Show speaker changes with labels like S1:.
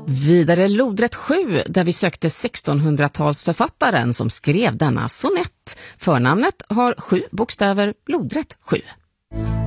S1: Vidare lodrätt 7 där vi sökte 1600-talsförfattaren som skrev denna sonett. Förnamnet har 7 bokstäver, lodrätt 7.